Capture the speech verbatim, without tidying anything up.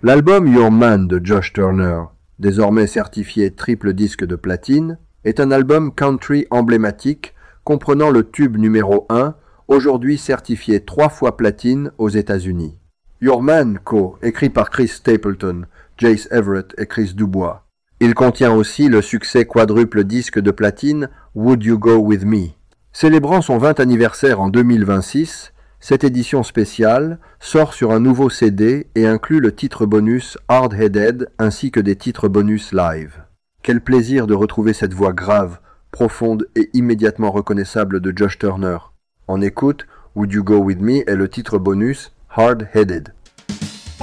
L'album Your Man de Josh Turner, désormais certifié triple disque de platine, est un album country emblématique comprenant le tube numéro un, aujourd'hui certifié trois fois platine aux États-Unis. Your Man Co., écrit par Chris Stapleton, Jace Everett et Chris Dubois. Il contient aussi le succès quadruple disque de platine Would You Go With Me. Célébrant son vingtième anniversaire en deux mille vingt-six, cette édition spéciale sort sur un nouveau C D et inclut le titre bonus Hard Headed ainsi que des titres bonus live. Quel plaisir de retrouver cette voix grave, profonde et immédiatement reconnaissable de Josh Turner. En écoute, Would You Go With Me est le titre bonus Hard Headed.